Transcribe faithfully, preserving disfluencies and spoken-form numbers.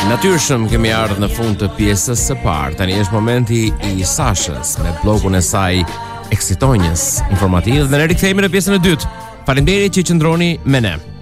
Natyrshëm kemi ardhur në fund të pjesës së parë. Tani është momenti i Sashës me blogun e saj eksitonjës informativ dhe ne rikthehemi në pjesën e dytë. Faleminderit që qëndroni me ne.